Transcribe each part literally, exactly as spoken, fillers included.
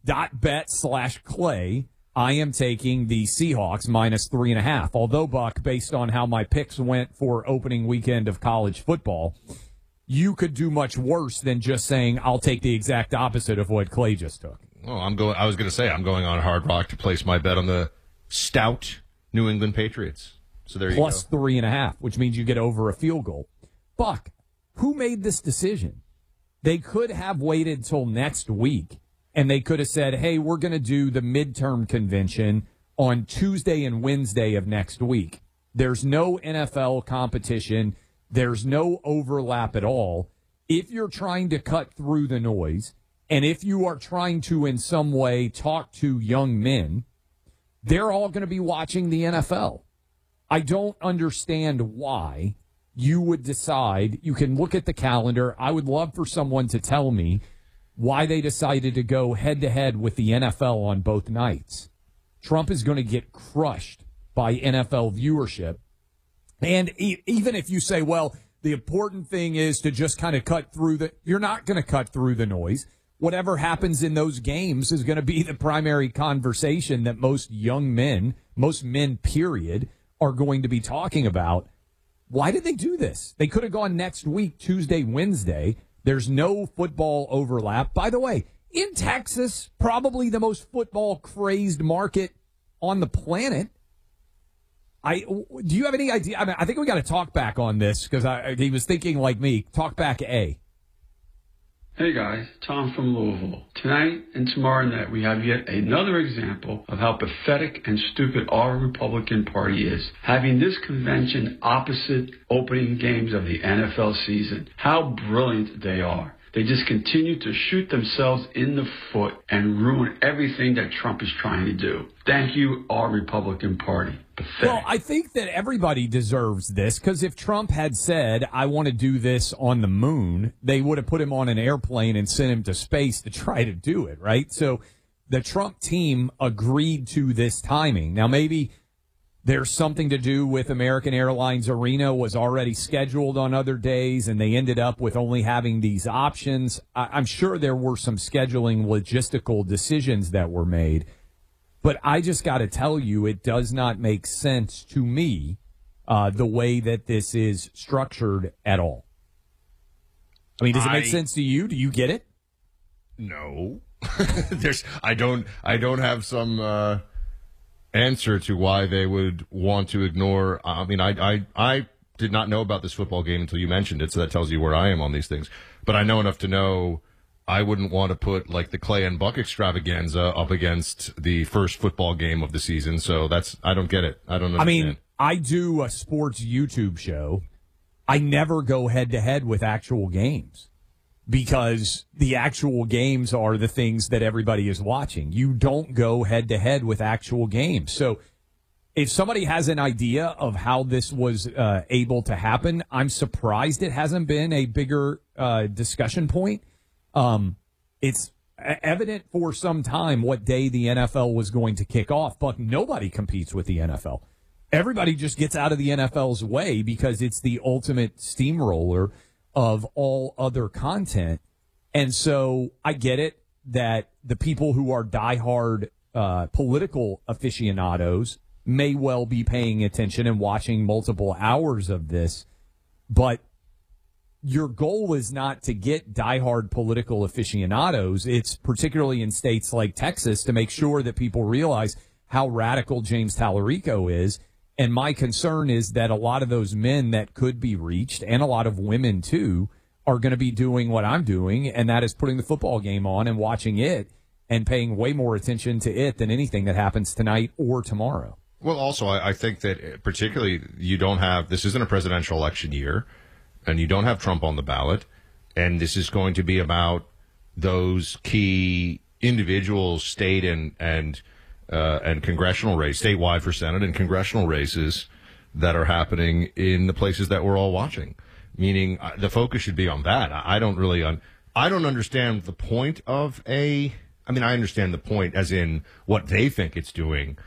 dot bet slash Clay, I am taking the Seahawks minus three and a half. Although, Buck, based on how my picks went for opening weekend of college football, you could do much worse than just saying I'll take the exact opposite of what Clay just took. Well, I'm going. I was going to say I'm going on Hard Rock to place my bet on the stout New England Patriots. So there you go. Plus three and a half, which means you get over a field goal. Buck, who made this decision? They could have waited till next week. And they could have said, hey, we're going to do the midterm convention on Tuesday and Wednesday of next week. There's no N F L competition. There's no overlap at all. If you're trying to cut through the noise, and if you are trying to in some way talk to young men, they're all going to be watching the N F L. I don't understand why you would decide. You can look at the calendar. I would love for someone to tell me why they decided to go head-to-head with the N F L on both nights. Trump is going to get crushed by N F L viewership. And e- even if you say, well, the important thing is to just kind of cut through the – you're not going to cut through the noise. Whatever happens in those games is going to be the primary conversation that most young men, most men, period, are going to be talking about. Why did they do this? They could have gone next week, Tuesday, Wednesday. There's no football overlap. By the way, in Texas, probably the most football-crazed market on the planet. I do you have any idea? I mean, I think we got to talk back on this because I he was thinking like me. Talk back A. Hey guys, Tom from Louisville. Tonight and tomorrow night we have yet another example of how pathetic and stupid our Republican Party is. Having this convention opposite opening games of the N F L season. How brilliant they are. They just continue to shoot themselves in the foot and ruin everything that Trump is trying to do. Thank you, our Republican Party. Pathetic. Well, I think that everybody deserves this because if Trump had said, I want to do this on the moon, they would have put him on an airplane and sent him to space to try to do it, right? So the Trump team agreed to this timing. Now, maybe there's something to do with American Airlines Arena was already scheduled on other days, and they ended up with only having these options. I- I'm sure there were some scheduling logistical decisions that were made. But I just got to tell you, it does not make sense to me uh, the way that this is structured at all. I mean, does it make I, sense to you? Do you get it? No. There's. I don't. I don't have some uh, answer to why they would want to ignore. I mean, I, I. I did not know about this football game until you mentioned it, so that tells you where I am on these things. But I know enough to know I wouldn't want to put like the Clay and Buck extravaganza up against the first football game of the season. So that's, I don't get it. I don't understand. I mean, I do a sports YouTube show. I never go head to head with actual games because the actual games are the things that everybody is watching. You don't go head to head with actual games. So if somebody has an idea of how this was uh, able to happen, I'm surprised it hasn't been a bigger uh, discussion point. Um, it's evident for some time what day the N F L was going to kick off, but nobody competes with the N F L. Everybody just gets out of the N F L's way because it's the ultimate steamroller of all other content. And so I get it that the people who are diehard uh, political aficionados may well be paying attention and watching multiple hours of this, but your goal is not to get diehard political aficionados. It's particularly in states like Texas to make sure that people realize how radical James Tallarico is. And my concern is that a lot of those men that could be reached, and a lot of women too, are going to be doing what I'm doing, and that is putting the football game on and watching it and paying way more attention to it than anything that happens tonight or tomorrow. Well, also, I, I think that particularly you don't have, this isn't a presidential election year, and you don't have Trump on the ballot, and this is going to be about those key individual state and and uh, and congressional races, statewide for Senate and congressional races that are happening in the places that we're all watching. Meaning, uh, the focus should be on that. I, I don't really, un- I don't understand the point of a. I mean, I understand the point as in what they think it's doing.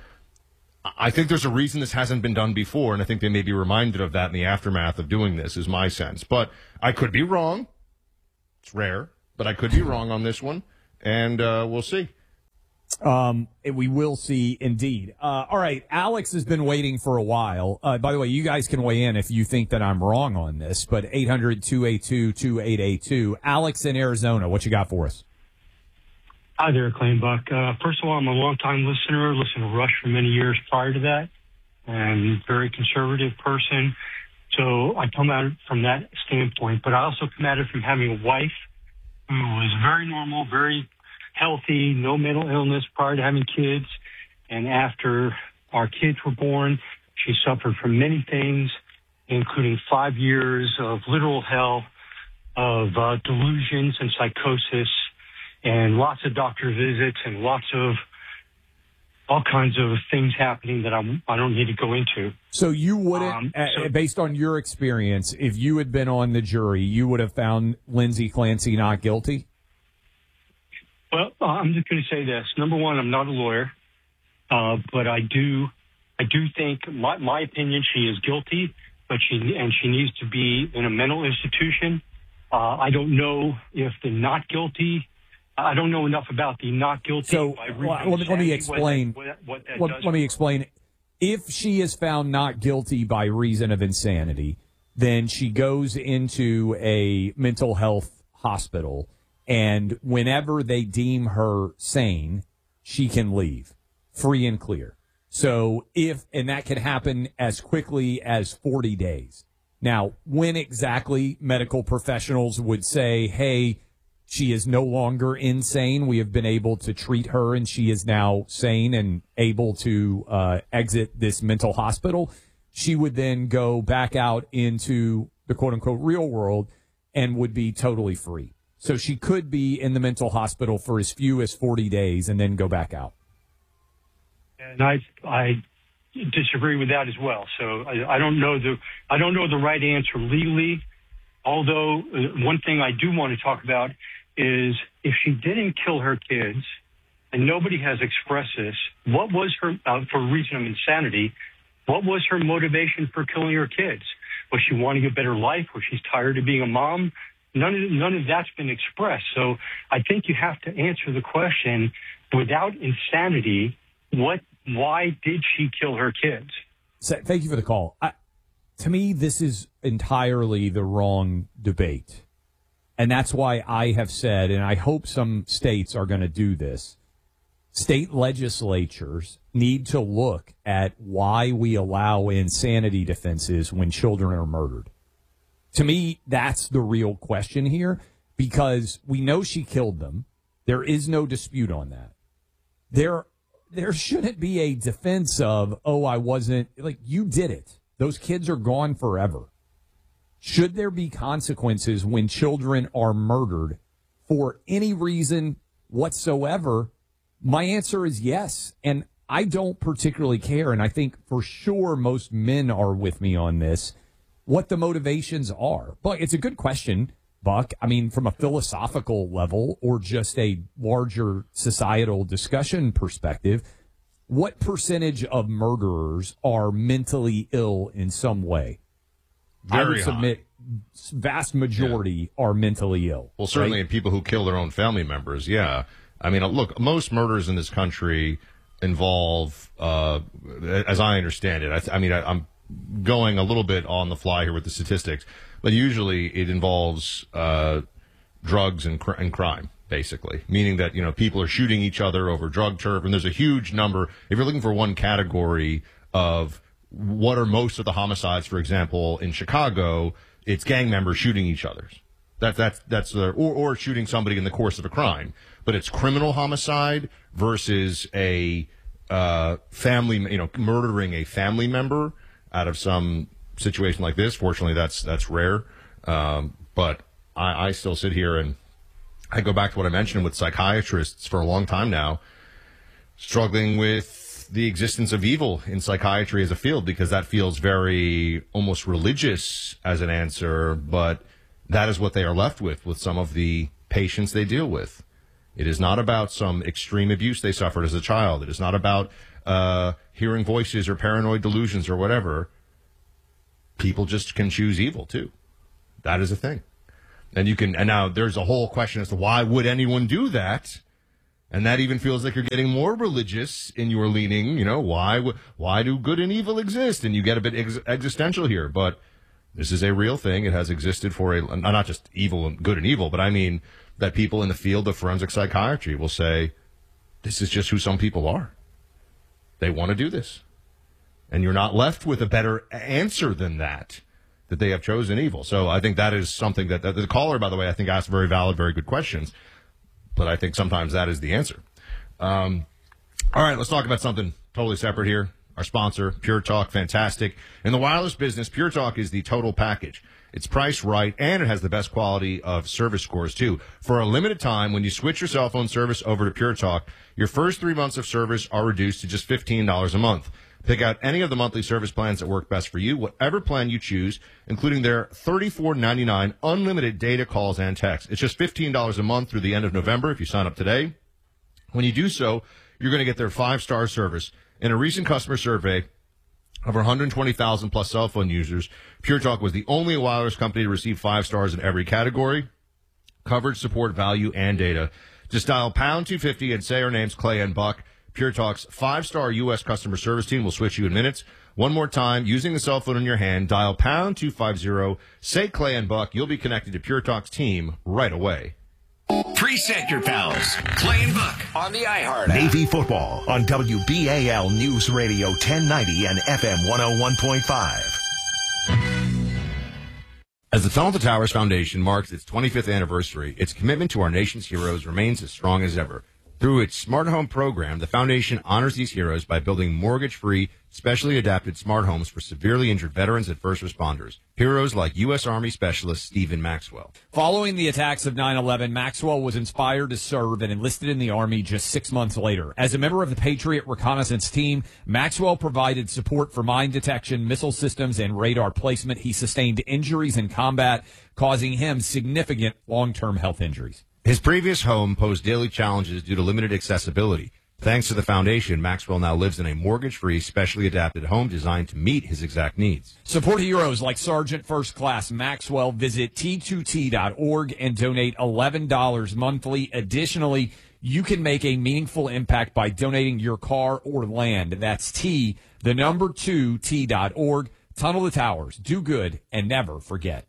I think there's a reason this hasn't been done before, and I think they may be reminded of that in the aftermath of doing this, is my sense. But I could be wrong. It's rare, but I could be wrong on this one, and uh, we'll see. Um, we will see, indeed. Uh, all right, Alex has been waiting for a while. Uh, by the way, you guys can weigh in if you think that I'm wrong on this, but eight hundred, two eight two, two eight eight two. Alex in Arizona, what you got for us? Hi there, Claim Buck. Uh, first of all, I'm a longtime listener, listened to Rush for many years prior to that, and very conservative person. So I come at it from that standpoint, but I also come at it from having a wife who was very normal, very healthy, no mental illness prior to having kids. And after our kids were born, she suffered from many things, including five years of literal hell, of uh, delusions and psychosis, and lots of doctor visits and lots of all kinds of things happening that I'm, I don't need to go into. So you wouldn't, Um, uh, so- based on your experience, if you had been on the jury, you would have found Lindsay Clancy not guilty? Well, uh, I'm just going to say this. Number one, I'm not a lawyer, uh, but I do, I do think, my, my opinion, she is guilty, but she and she needs to be in a mental institution. Uh, I don't know if the not guilty. I don't know enough about the not guilty. So by well, let, me, let me explain. What that, what that let, does let me explain. If she is found not guilty by reason of insanity, then she goes into a mental health hospital, and whenever they deem her sane, she can leave free and clear. So if, and that can happen as quickly as forty days. Now, when exactly medical professionals would say, hey, she is no longer insane, we have been able to treat her and she is now sane and able to uh, exit this mental hospital, she would then go back out into the quote-unquote real world and would be totally free. So she could be in the mental hospital for as few as forty days and then go back out. And I, I disagree with that as well. So I, I don't know the, I don't know the right answer legally. Although uh, one thing I do want to talk about is if she didn't kill her kids, and nobody has expressed this, what was her, uh, for a reason of insanity, what was her motivation for killing her kids? Was she wanting a better life? Was she tired of being a mom? None of, none of that's been expressed. So I think you have to answer the question, without insanity, what, why did she kill her kids? So, thank you for the call. I, to me, this is entirely the wrong debate. And that's why I have said, and I hope some states are going to do this, state legislatures need to look at why we allow insanity defenses when children are murdered. To me, that's the real question here, because we know she killed them. There is no dispute on that. There, there shouldn't be a defense of, oh, I wasn't, like, you did it. Those kids are gone forever. Should there be consequences when children are murdered for any reason whatsoever? My answer is yes. And I don't particularly care. And I think for sure most men are with me on this, what the motivations are. But it's a good question, Buck. I mean, from a philosophical level or just a larger societal discussion perspective, what percentage of murderers are mentally ill in some way? Very I would submit high. Vast majority yeah. are mentally ill. Well, certainly right? people who kill their own family members, yeah. I mean, look, most murders in this country involve, uh, as I understand it, I, th- I mean, I, I'm going a little bit on the fly here with the statistics, but usually it involves uh, drugs and, cr- and crime, basically, meaning that, you know, people are shooting each other over drug turf, and there's a huge number. If you're looking for one category of what are most of the homicides, for example, in Chicago, it's gang members shooting each other. That, that's, that's the, or, or shooting somebody in the course of a crime. But it's criminal homicide versus a uh, family, you know, murdering a family member out of some situation like this. Fortunately, that's that's rare. Um, but I, I still sit here and I go back to what I mentioned with psychiatrists for a long time now, struggling with the existence of evil in psychiatry as a field, because that feels very almost religious as an answer, but that is what they are left with, with some of the patients they deal with. It is not about some extreme abuse they suffered as a child. It is not about uh, hearing voices or paranoid delusions or whatever. People just can choose evil, too. That is a thing. And you can, and now there's a whole question as to why would anyone do that? And that even feels like you're getting more religious in your leaning. You know, why why do good and evil exist? And you get a bit ex- existential here. But this is a real thing. It has existed for a, not just evil and good and evil, but I mean that people in the field of forensic psychiatry will say, this is just who some people are. They want to do this. And you're not left with a better answer than that, that they have chosen evil. So I think that is something that, that the caller, by the way, I think asked very valid, very good questions. But I think sometimes that is the answer. Um, all right, let's talk about something totally separate here. Our sponsor, Pure Talk, fantastic. In the wireless business, Pure Talk is the total package. It's priced right, and it has the best quality of service scores, too. For a limited time, when you switch your cell phone service over to Pure Talk, your first three months of service are reduced to just fifteen dollars a month. Pick out any of the monthly service plans that work best for you, whatever plan you choose, including their thirty-four ninety-nine unlimited data calls and texts. It's just fifteen dollars a month through the end of November if you sign up today. When you do so, you're going to get their five-star service. In a recent customer survey, over one hundred twenty thousand plus cell phone users, Pure Talk was the only wireless company to receive five stars in every category: coverage, support, value, and data. Just dial pound two fifty and say our names, Clay and Buck. Pure Talk's five-star U S customer service team will switch you in minutes. One more time, using the cell phone in your hand, dial pound two fifty, say Clay and Buck. You'll be connected to Pure Talk's team right away. Preset your pals. Clay and Buck on the iHeart app. Navy football on W B A L News Radio ten ninety and F M one oh one point five. As the Tunnel to Towers Foundation marks its twenty-fifth anniversary, its commitment to our nation's heroes remains as strong as ever. Through its Smart Home program, the foundation honors these heroes by building mortgage-free, specially adapted smart homes for severely injured veterans and first responders. Heroes like U S Army Specialist Stephen Maxwell. Following the attacks of nine eleven, Maxwell was inspired to serve and enlisted in the Army just six months later. As a member of the Patriot Reconnaissance Team, Maxwell provided support for mine detection, missile systems, and radar placement. He sustained injuries in combat, causing him significant long-term health injuries. His previous home posed daily challenges due to limited accessibility. Thanks to the foundation, Maxwell now lives in a mortgage-free, specially adapted home designed to meet his exact needs. Support heroes like Sergeant First Class Maxwell. Visit T two T dot org and donate eleven dollars monthly. Additionally, you can make a meaningful impact by donating your car or land. That's T, the number two, T dot org. Tunnel to Towers. Do good and never forget.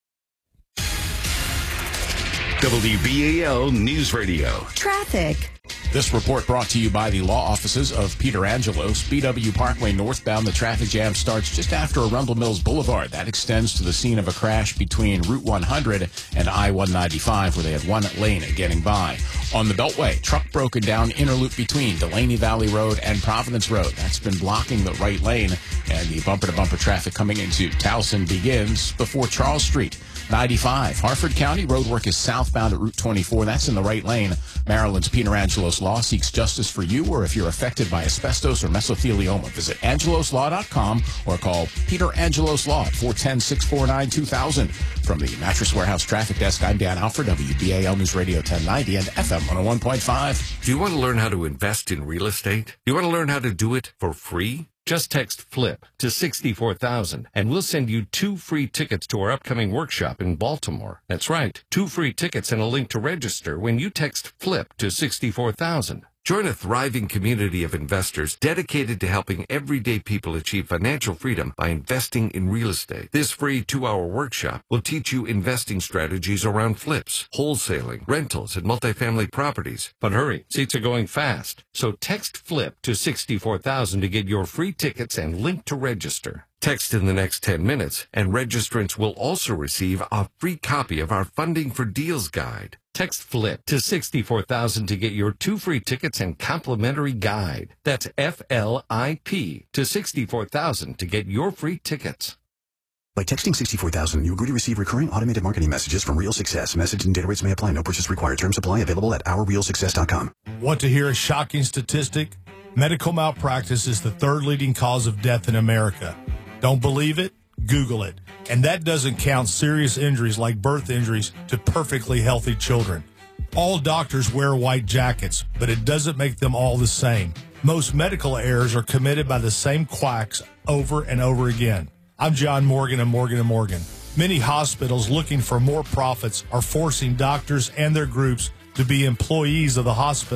W B A L News Radio. Traffic. This report brought to you by the law offices of Peter Angelos. B W Parkway northbound, the traffic jam starts just after Arundel Mills Boulevard. That extends to the scene of a crash between Route one hundred and I one ninety-five, where they had one lane getting by. On the Beltway, truck broken down inner loop between Delaney Valley Road and Providence Road. That's been blocking the right lane, and the bumper-to-bumper traffic coming into Towson begins before Charles Street. ninety-five, Harford County roadwork is southbound at Route twenty-four. That's in the right lane. Maryland's Peter Angelos Law seeks justice for you, or if you're affected by asbestos or mesothelioma. Visit angelos law dot com or call Peter Angelos Law at four one zero, six four nine, two thousand. From the Mattress Warehouse Traffic Desk, I'm Dan Alford, W B A L News Radio ten ninety and F M one oh one point five. Do you want to learn how to invest in real estate? Do you want to learn how to do it for free? Just text FLIP to sixty-four thousand and we'll send you two free tickets to our upcoming workshop in Baltimore. That's right, two free tickets and a link to register when you text FLIP to sixty-four thousand. Join a thriving community of investors dedicated to helping everyday people achieve financial freedom by investing in real estate. This free two-hour workshop will teach you investing strategies around flips, wholesaling, rentals, and multifamily properties. But hurry, seats are going fast. So text FLIP to sixty-four thousand to get your free tickets and link to register. Text in the next ten minutes, and registrants will also receive a free copy of our Funding for Deals guide. Text FLIP to sixty-four thousand to get your two free tickets and complimentary guide. That's F L I P to sixty-four thousand to get your free tickets. By texting sixty-four thousand, you agree to receive recurring automated marketing messages from Real Success. Message and data rates may apply. No purchase required. Terms apply. Available at our real success dot com. Want to hear a shocking statistic? Medical malpractice is the third leading cause of death in America. Don't believe it? Google it. And that doesn't count serious injuries like birth injuries to perfectly healthy children. All doctors wear white jackets, but it doesn't make them all the same. Most medical errors are committed by the same quacks over and over again. I'm John Morgan of Morgan and Morgan. Many hospitals looking for more profits are forcing doctors and their groups to be employees of the hospital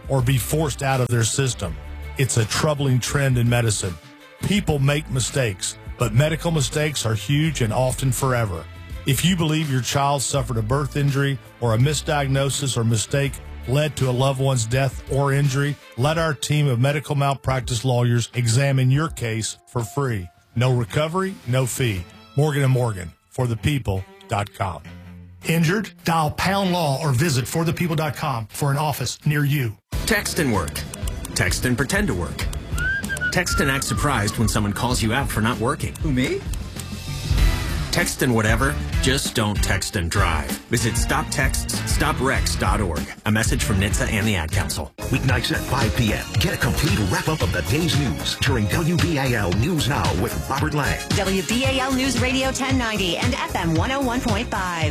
or be forced out of their system. It's a troubling trend in medicine. People make mistakes, but medical mistakes are huge and often forever. If you believe your child suffered a birth injury or a misdiagnosis or mistake led to a loved one's death or injury, let our team of medical malpractice lawyers examine your case for free. No recovery, no fee. Morgan and Morgan, for the people dot com. Injured? Dial pound law or visit for the people dot com for an office near you. Text and work. Text and pretend to work. Text and act surprised when someone calls you out for not working. Who, me? Text and whatever, just don't text and drive. Visit stop texts stop wrecks dot org. A message from N H T S A and the Ad Council. Weeknights at five p.m. Get a complete wrap-up of the day's news during W B A L News Now with Robert Lang. W B A L News Radio ten ninety and F M one oh one point five.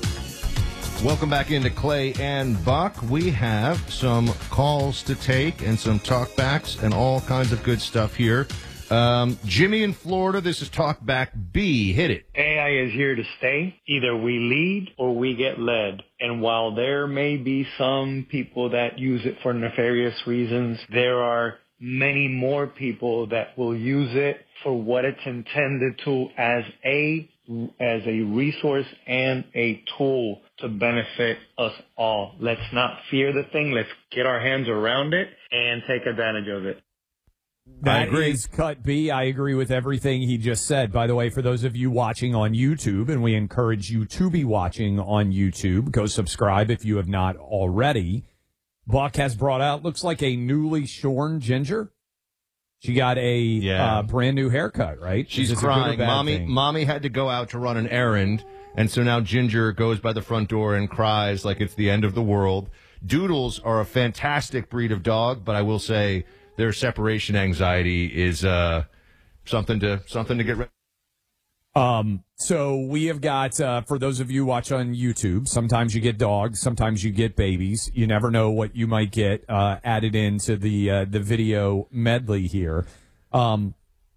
Welcome back into Clay and Buck. We have some calls to take and some talkbacks and all kinds of good stuff here. Um, Jimmy in Florida, this is Talkback B. Hit it. A I is here to stay. Either we lead or we get led. And while there may be some people that use it for nefarious reasons, there are many more people that will use it for what it's intended to, as a as a resource and a tool to benefit us all. Let's not fear the thing. Let's get our hands around it and take advantage of it. That is Cut B. I agree with everything he just said. By the way, for those of you watching on YouTube, and we encourage you to be watching on YouTube, go subscribe if you have not already. Buck has brought out, looks like a newly shorn Ginger. She got a yeah. uh, brand new haircut, right? She's crying. Mommy, thing? mommy had to go out to run an errand, and so now Ginger goes by the front door and cries like it's the end of the world. Doodles are a fantastic breed of dog, but I will say their separation anxiety is uh, something to something to get rid of. Um, so we have got, uh, for those of you watch on YouTube, sometimes you get dogs, sometimes you get babies. You never know what you might get uh, added into the uh, the video medley here. Um,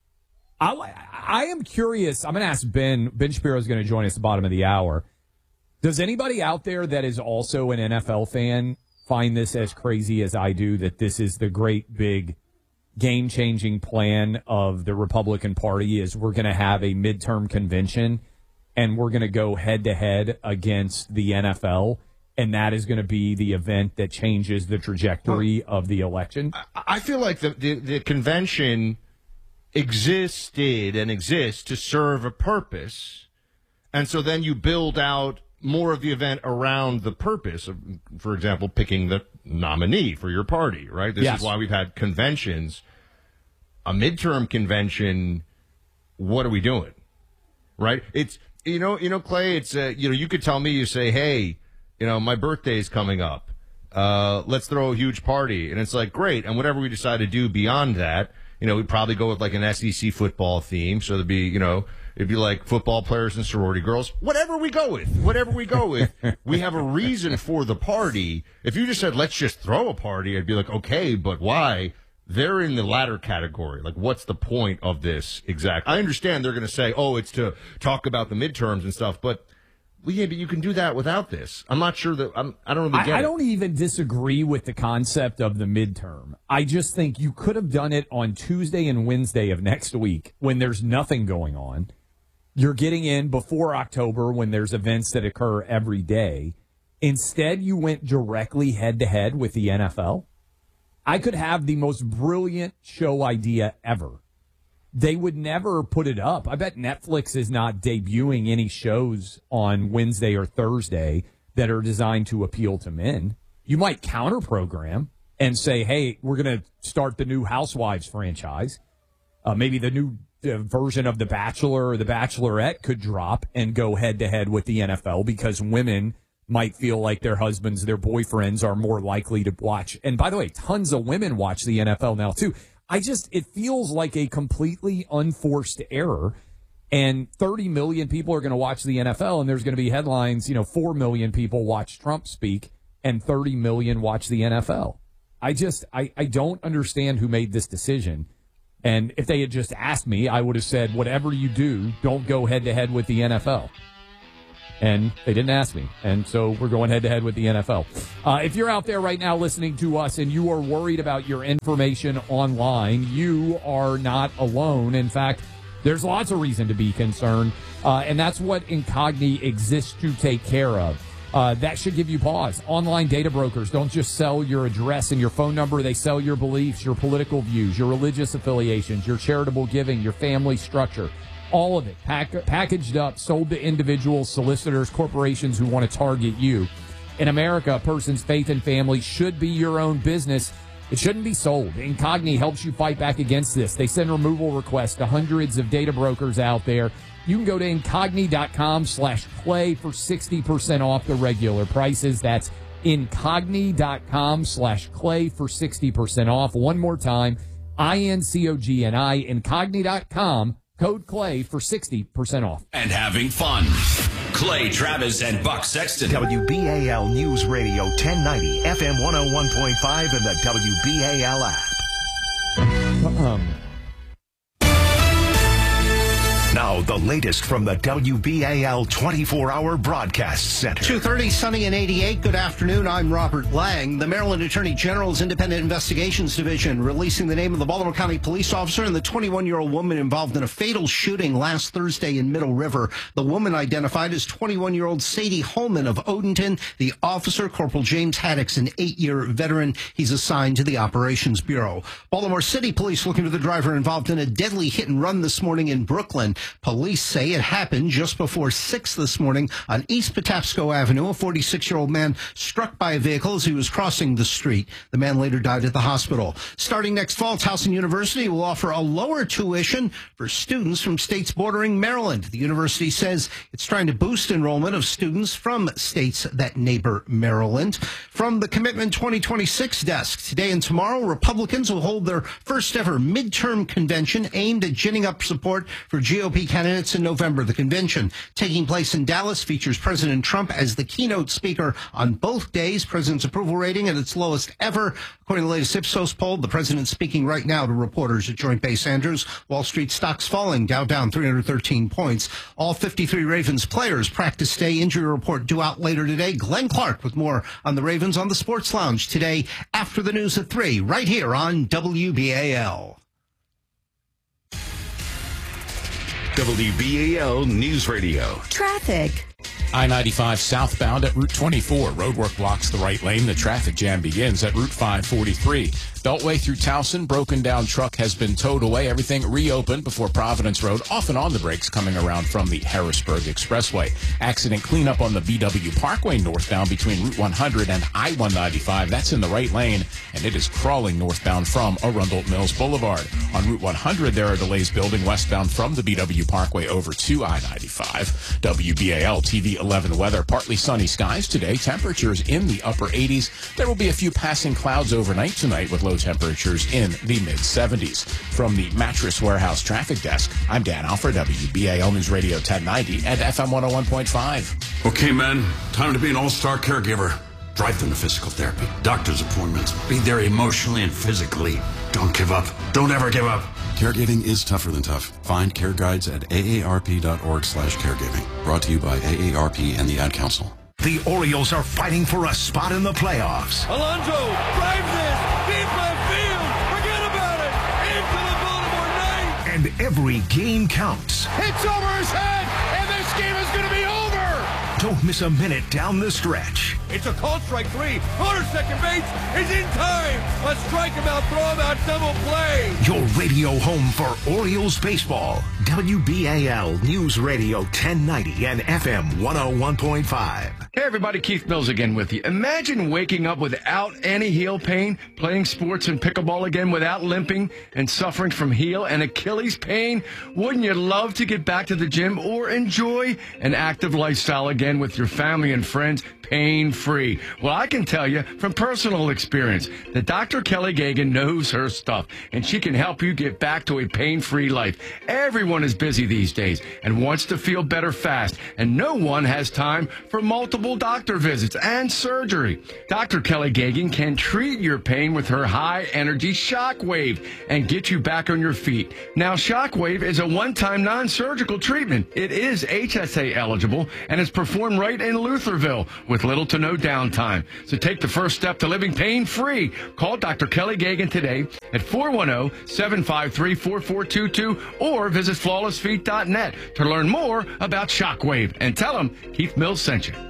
I, I am curious. I'm going to ask Ben. Ben Shapiro is going to join us at the bottom of the hour. Does anybody out there that is also an N F L fan find this as crazy as I do, that this is the great big game-changing plan of the Republican Party is we're going to have a midterm convention and we're going to go head-to-head against the N F L, and that is going to be the event that changes the trajectory well, of the election? I feel like the, the, the convention existed and exists to serve a purpose, and so then you build out more of the event around the purpose of, for example, picking the nominee for your party, right? This yes. is why we've had conventions. A midterm convention, what are we doing? Right? It's, you know, you know, Clay, it's, uh, you know, you could tell me, you say, hey, you know, my birthday's coming up. Uh, let's throw a huge party. And it's like, great. And whatever we decide to do beyond that, you know, we'd probably go with like an S E C football theme. So there'd be, you know, it'd be like football players and sorority girls. Whatever we go with, whatever we go with, we have a reason for the party. If you just said, let's just throw a party, I'd be like, okay, but why? They're in the latter category. Like, what's the point of this exactly? I understand they're going to say, oh, it's to talk about the midterms and stuff, but well, yeah, but you can do that without this. I'm not sure that I'm, I don't really get I, it. I don't even disagree with the concept of the midterm. I just think you could have done it on Tuesday and Wednesday of next week when there's nothing going on. You're getting in before October when there's events that occur every day. Instead, you went directly head-to-head with the N F L. I could have the most brilliant show idea ever. They would never put it up. I bet Netflix is not debuting any shows on Wednesday or Thursday that are designed to appeal to men. You might counter-program and say, hey, we're going to start the new Housewives franchise. Uh, maybe the new uh, version of The Bachelor or The Bachelorette could drop and go head-to-head with the N F L because women might feel like their husbands, their boyfriends are more likely to watch. And by the way, tons of women watch the N F L now, too. I just, it feels like a completely unforced error, and thirty million people are going to watch the N F L, and there's going to be headlines, you know, four million people watch Trump speak, and thirty million watch the N F L. I just, I, I don't understand who made this decision, and if they had just asked me, I would have said, whatever you do, don't go head-to-head with the N F L. And they didn't ask me. And so we're going head-to-head with the N F L. Uh, if you're out there right now listening to us and you are worried about your information online, you are not alone. In fact, there's lots of reason to be concerned, uh, and that's what Incogni exists to take care of. Uh, that should give you pause. Online data brokers don't just sell your address and your phone number. They sell your beliefs, your political views, your religious affiliations, your charitable giving, your family structure. All of it pack- packaged up, sold to individuals, solicitors, corporations who want to target you. In America, a person's faith and family should be your own business. It shouldn't be sold. Incogni helps you fight back against this. They send removal requests to hundreds of data brokers out there. You can go to incogni.com slash play for sixty percent off the regular prices. That's incogni.com slash clay for sixty percent off. One more time, I N C O G N I, incogni.com, code clay for sixty percent off. And having fun. Clay Travis and Buck Sexton. W B A L News Radio ten ninety, F M one oh one point five, and the W B A L app. Um. Now, the latest from the W B A L twenty-four hour Broadcast Center. two thirty, sunny and eighty-eight. Good afternoon. I'm Robert Lang. The Maryland Attorney General's Independent Investigations Division releasing the name of the Baltimore County police officer and the twenty-one-year-old woman involved in a fatal shooting last Thursday in Middle River. The woman identified as twenty-one-year-old Sadie Holman of Odenton. The officer, Corporal James Haddix, an eight-year veteran. He's assigned to the Operations Bureau. Baltimore City Police looking for the driver involved in a deadly hit and run this morning in Brooklyn. Police say it happened just before six this morning on East Patapsco Avenue. A forty-six-year-old man struck by a vehicle as he was crossing the street. The man later died at the hospital. Starting next fall, Towson University will offer a lower tuition for students from states bordering Maryland. The university says it's trying to boost enrollment of students from states that neighbor Maryland. From the Commitment twenty twenty-six desk, today and tomorrow, Republicans will hold their first ever midterm convention aimed at ginning up support for G O P candidates in November. The convention, taking place in Dallas, features President Trump as the keynote speaker on both days. President's approval rating at its lowest ever. According to the latest Ipsos poll, the president speaking right now to reporters at Joint Base Andrews. Wall Street stocks falling, Dow down three hundred thirteen points. All fifty-three Ravens players practice day. Injury report due out later today. Glenn Clark with more on the Ravens on the Sports Lounge today after the news at three, right here on W B A L. W B A L News Radio. Traffic. I ninety-five southbound at Route twenty-four. Roadwork blocks the right lane. The traffic jam begins at Route five forty-three. Beltway through Towson. Broken down truck has been towed away. Everything reopened before Providence Road. Off and on the brakes coming around from the Harrisburg Expressway. Accident cleanup on the B W Parkway northbound between Route one hundred and I one ninety-five. That's in the right lane, and it is crawling northbound from Arundel Mills Boulevard. On Route one hundred, there are delays building westbound from the B W Parkway over to I ninety-five. W B A L T V eleven weather. Partly sunny skies today. Temperatures in the upper eighties. There will be a few passing clouds overnight tonight with low temperatures in the mid seventies. From the Mattress Warehouse Traffic Desk, I'm Dan Alford, W B A L News Radio ten ninety and F M one oh one point five. Okay, men, time to be an all-star caregiver. Drive them to physical therapy, doctor's appointments, be there emotionally and physically. Don't give up. Don't ever give up. Caregiving is tougher than tough. Find care guides at A A R P dot org slash caregiving. Brought to you by A A R P and the Ad Council. The Orioles are fighting for a spot in the playoffs. Alonso drives this deep left field. Forget about it. Into the Baltimore Knights. And every game counts. Hits over his head, and this game is going to be over. Don't miss a minute down the stretch. It's a called strike three. Corner second base is in time. Let's strike him out, throw him out, double play. Your radio home for Orioles baseball. W B A L News Radio ten ninety and F M one oh one point five. Hey everybody, Keith Mills again with you. Imagine waking up without any heel pain, playing sports and pickleball again without limping and suffering from heel and Achilles pain. Wouldn't you love to get back to the gym or enjoy an active lifestyle again with your family and friends pain-free? Well, I can tell you from personal experience that Doctor Kelly Gagan knows her stuff, and she can help you get back to a pain-free life. Everyone is busy these days and wants to feel better fast, and no one has time for multiple affordable doctor visits and surgery. Doctor Kelly Gagan can treat your pain with her high-energy Shockwave and get you back on your feet. Now, Shockwave is a one-time non-surgical treatment. It is H S A eligible and is performed right in Lutherville with little to no downtime. So take the first step to living pain-free. Call Doctor Kelly Gagan today at four one zero, seven five three, four four two two or visit flawless feet dot net to learn more about Shockwave and tell them Keith Mills sent you.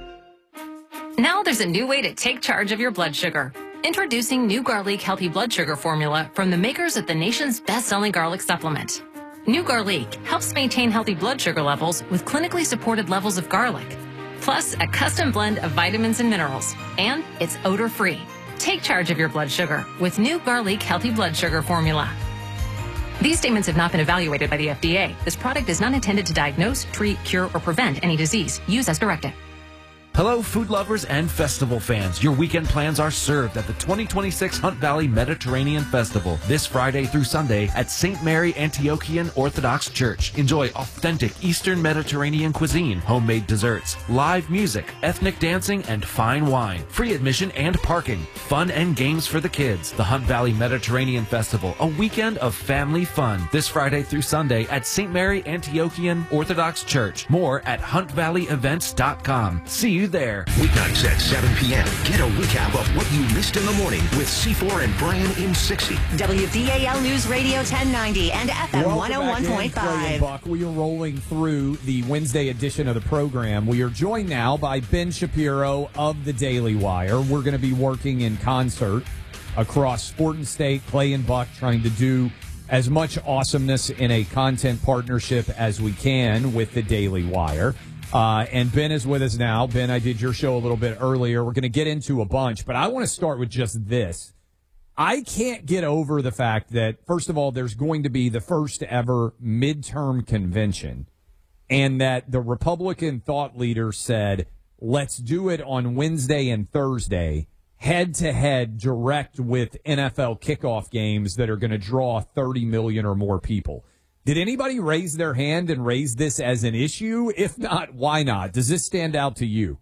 Now there's a new way to take charge of your blood sugar. Introducing new Garlic Healthy Blood Sugar Formula from the makers of the nation's best-selling garlic supplement. New Garlic helps maintain healthy blood sugar levels with clinically supported levels of garlic, plus a custom blend of vitamins and minerals, and it's odor-free. Take charge of your blood sugar with new Garlic Healthy Blood Sugar Formula. These statements have not been evaluated by the F D A. This product is not intended to diagnose, treat, cure, or prevent any disease. Use as directed. Hello, food lovers and festival fans. Your weekend plans are served at the twenty twenty-six Hunt Valley Mediterranean Festival this Friday through Sunday at Saint Mary Antiochian Orthodox Church. Enjoy authentic Eastern Mediterranean cuisine, homemade desserts, live music, ethnic dancing, and fine wine. Free admission and parking. Fun and games for the kids. The Hunt Valley Mediterranean Festival, a weekend of family fun. This Friday through Sunday at Saint Mary Antiochian Orthodox Church. More at hunt valley events dot com. See you there. Weeknights at seven p.m. Get a recap of what you missed in the morning with C four and Brian in sixty. W D A L News Radio ten ninety and F M one oh one point five. Buck. We are rolling through the Wednesday edition of the program. We are joined now by Ben Shapiro of the Daily Wire. We're going to be working in concert across Sport and State, Clay and Buck, trying to do as much awesomeness in a content partnership as we can with the Daily Wire. Uh, and Ben is with us now. Ben, I did your show a little bit earlier. We're going to get into a bunch, but I want to start with just this. I can't get over the fact that, first of all, there's going to be the first ever midterm convention, and that the Republican thought leader said, let's do it on Wednesday and Thursday, head-to-head, direct with N F L kickoff games that are going to draw thirty million or more people. Did anybody raise their hand and raise this as an issue? If not, why not? Does this stand out to you?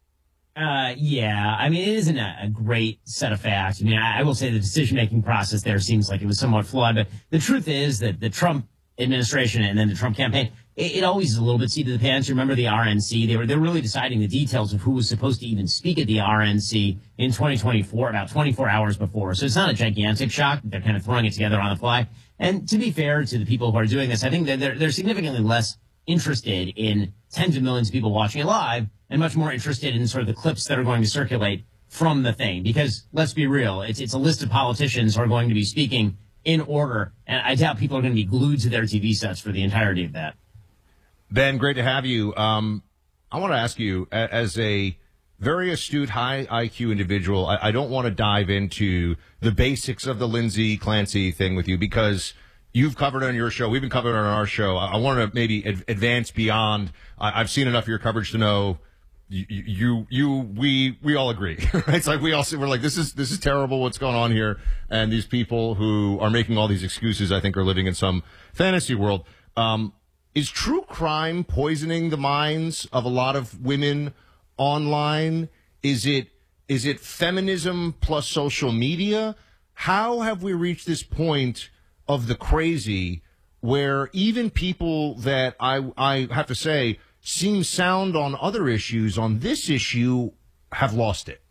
Uh, yeah. I mean, it isn't a, a great set of facts. I mean, I, I will say the decision-making process there seems like it was somewhat flawed. But the truth is that the Trump administration and then the Trump campaign, it, it always is a little bit seat of the pants. You remember the R N C? They were they're really deciding the details of who was supposed to even speak at the R N C in twenty twenty-four, about twenty-four hours before. So it's not a gigantic shock. They're kind of throwing it together on the fly. And to be fair to the people who are doing this, I think that they're, they're significantly less interested in tens of millions of people watching it live and much more interested in sort of the clips that are going to circulate from the thing. Because let's be real, it's, it's a list of politicians who are going to be speaking in order. And I doubt people are going to be glued to their T V sets for the entirety of that. Ben, great to have you. Um, I want to ask you, as a very astute, high I Q individual, I, I don't want to dive into the basics of the Lindsay Clancy thing with you because you've covered it on your show. We've been covering it on our show. I, I want to maybe ad- advance beyond. I, I've seen enough of your coverage to know you, you, you we, we all agree. It's like we all we're like, this is, this is terrible what's going on here. And these people who are making all these excuses, I think, are living in some fantasy world. Um, is true crime poisoning the minds of a lot of women online? Is it is it feminism plus social media? How have we reached this point of the crazy where even people that I I have to say seem sound on other issues, on this issue, have lost it?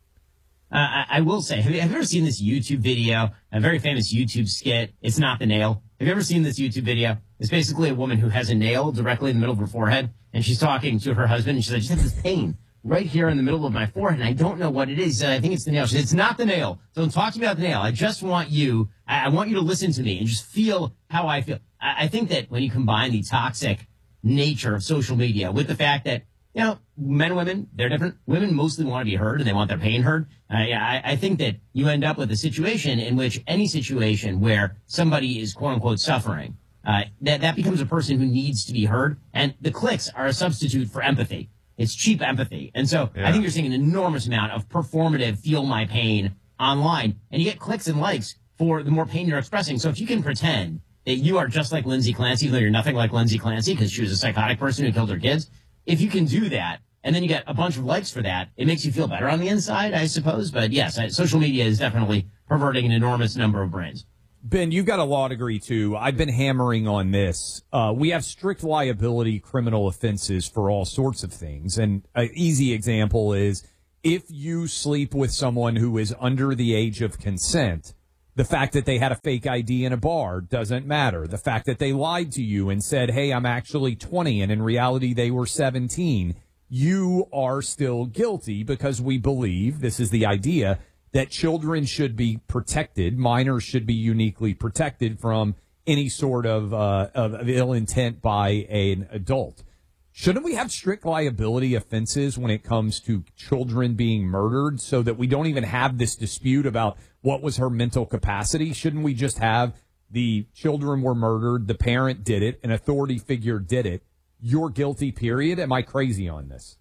Uh, I, I will say, have you, have you ever seen this YouTube video, a very famous YouTube skit, It's Not the Nail? Have you ever seen this YouTube video? It's basically a woman who has a nail directly in the middle of her forehead, and she's talking to her husband, and she's like, I just have this pain right here in the middle of my forehead, and I don't know what it is. I think it's the nail. She said, it's not the nail. Don't talk to me about the nail. I just want you, I, I want you to listen to me and just feel how I feel. I, I think that when you combine the toxic nature of social media with the fact that, you know, men and women, they're different. Women mostly want to be heard and they want their pain heard. Uh, I, I think that you end up with a situation in which any situation where somebody is quote unquote suffering, uh, that, that becomes a person who needs to be heard. And the clicks are a substitute for empathy. It's cheap empathy. And so yeah. I think you're seeing an enormous amount of performative feel my pain online, and you get clicks and likes for the more pain you're expressing. So if you can pretend that you are just like Lindsay Clancy, even though you're nothing like Lindsay Clancy because she was a psychotic person who killed her kids, if you can do that and then you get a bunch of likes for that, it makes you feel better on the inside, I suppose. But yes, social media is definitely perverting an enormous number of brains. Ben, you've got a law degree, too. I've been hammering on this. Uh, we have strict liability criminal offenses for all sorts of things. And an easy example is if you sleep with someone who is under the age of consent, the fact that they had a fake I D in a bar doesn't matter. The fact that they lied to you and said, hey, I'm actually twenty, and in reality they were seventeen, you are still guilty because we believe, this is the idea, that children should be protected, minors should be uniquely protected from any sort of, uh, of ill intent by an adult. Shouldn't we have strict liability offenses when it comes to children being murdered so that we don't even have this dispute about what was her mental capacity? Shouldn't we just have the children were murdered, the parent did it, an authority figure did it, you're guilty, period? Am I crazy on this?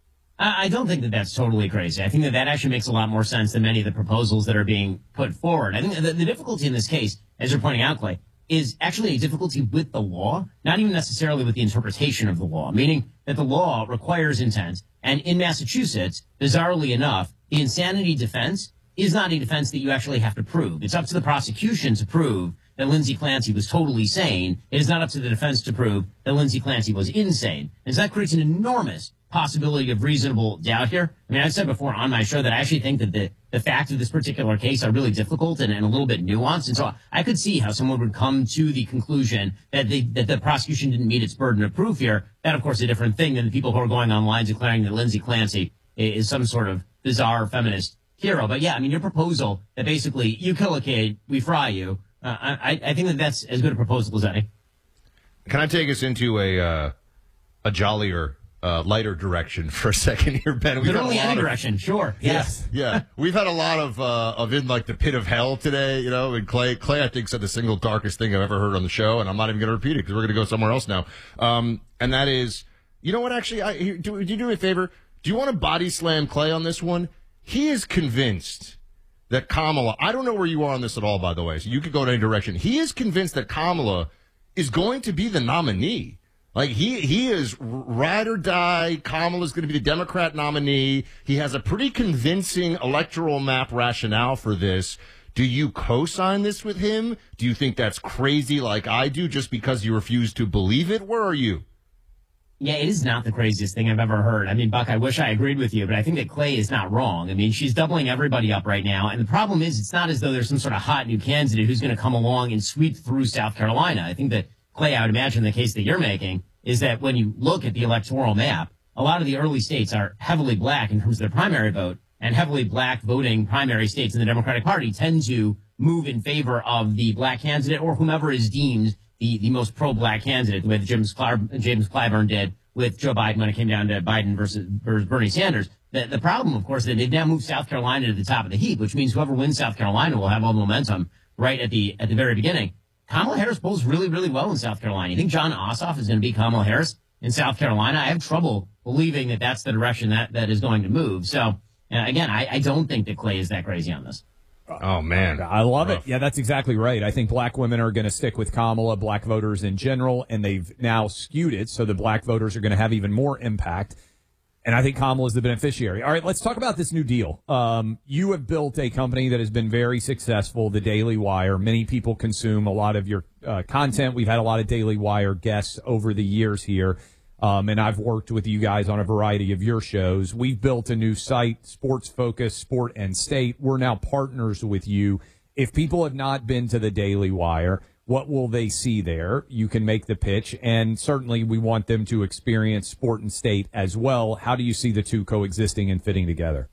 I don't think that that's totally crazy. I think that that actually makes a lot more sense than many of the proposals that are being put forward. I think the, the difficulty in this case, as you're pointing out, Clay, is actually a difficulty with the law, not even necessarily with the interpretation of the law, meaning that the law requires intent. And in Massachusetts, bizarrely enough, the insanity defense is not a defense that you actually have to prove. It's up to the prosecution to prove that Lindsay Clancy was totally sane. It is not up to the defense to prove that Lindsay Clancy was insane. And so that creates an enormous possibility of reasonable doubt here. I mean, I've said before on my show that I actually think that the, the facts of this particular case are really difficult and, and a little bit nuanced. And so I could see how someone would come to the conclusion that, they, that the prosecution didn't meet its burden of proof here. That, of course, is a different thing than the people who are going online declaring that Lindsay Clancy is some sort of bizarre feminist hero. But yeah, I mean, your proposal that basically you kill a kid, we fry you, uh, I, I think that that's as good a proposal as any. Can I take us into a, uh, a jollier Uh, lighter direction for a second here, Ben? We've Literally any direction, sure. Yes. Yeah, yeah. We've had a lot of uh, of in like the pit of hell today, you know. And Clay, Clay, I think said the single darkest thing I've ever heard on the show, and I'm not even going to repeat it because we're going to go somewhere else now. Um, and that is, you know what? Actually, I, do, do you do me a favor? Do you want to body slam Clay on this one? He is convinced that Kamala. I don't know where you are on this at all, by the way. So you could go in any direction. He is convinced that Kamala is going to be the nominee. Like, he, he is ride or die. Kamala's going to be the Democrat nominee. He has a pretty convincing electoral map rationale for this. Do you co-sign this with him? Do you think that's crazy like I do just because you refuse to believe it? Where are you? Yeah, it is not the craziest thing I've ever heard. I mean, Buck, I wish I agreed with you, but I think that Clay is not wrong. I mean, she's doubling everybody up right now. And the problem is it's not as though there's some sort of hot new candidate who's going to come along and sweep through South Carolina. I think that Clay, I would imagine the case that you're making is that when you look at the electoral map, a lot of the early states are heavily black in terms of their primary vote, and heavily black voting primary states in the Democratic Party tend to move in favor of the black candidate or whomever is deemed the, the most pro-black candidate, the way that James, Clar- James Clyburn did with Joe Biden when it came down to Biden versus, versus Bernie Sanders. The, the problem, of course, is that they've now moved South Carolina to the top of the heap, which means whoever wins South Carolina will have all the momentum right at the at the very beginning. Kamala Harris polls really, really well in South Carolina. You think John Ossoff is going to beat Kamala Harris in South Carolina? I have trouble believing that that's the direction that, that is going to move. So, uh, again, I, I don't think that Clay is that crazy on this. Oh, man. I love Rough. it. Yeah, that's exactly right. I think black women are going to stick with Kamala, black voters in general, and they've now skewed it so the black voters are going to have even more impact. And I think Kamala is the beneficiary. All right, let's talk about this new deal. Um, you have built a company that has been very successful, the Daily Wire. Many people consume a lot of your uh, content. We've had a lot of Daily Wire guests over the years here, um, and I've worked with you guys on a variety of your shows. We've built a new site, Sports Focus, Sport and State. We're now partners with you. If people have not been to the Daily Wire, what will they see there? You can make the pitch, and certainly we want them to experience Sport and State as well. How do you see the two coexisting and fitting together?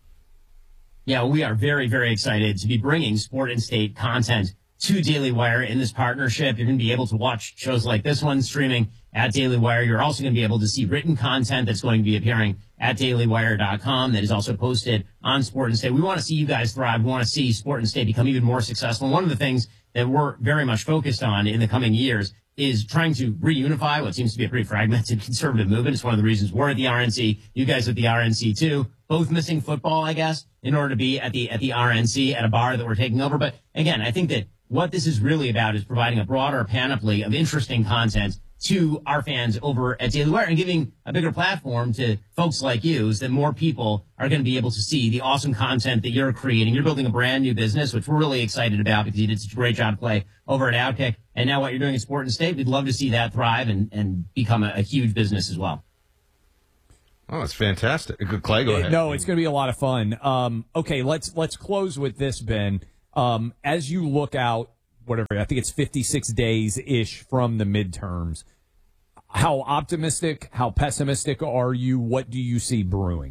Yeah, we are very, very excited to be bringing Sport and State content to Daily Wire in this partnership. You're going to be able to watch shows like this one streaming at Daily Wire. You're also going to be able to see written content that's going to be appearing at daily wire dot com that is also posted on Sport and State. We want to see you guys thrive. We want to see Sport and State become even more successful. And one of the things that we're very much focused on in the coming years is trying to reunify what seems to be a pretty fragmented conservative movement. It's one of the reasons we're at the R N C. You guys at the R N C too. Both missing football, I guess, in order to be at the at the R N C at a bar that we're taking over. But again, I think that what this is really about is providing a broader panoply of interesting content to our fans over at Daily Wire and giving a bigger platform to folks like you is that more people are going to be able to see the awesome content that you're creating. You're building a brand new business, which we're really excited about because you did such a great job, Clay, over at Outkick. And now what you're doing in Sport and State, we'd love to see that thrive and, and become a, a huge business as well. Oh, it's fantastic. Good, Clay, go ahead. No, it's going to be a lot of fun. Um, okay, let's let's close with this, Ben. Um, as you look out, whatever, I think it's fifty-six days-ish from the midterms, how optimistic, how pessimistic are you? What do you see brewing?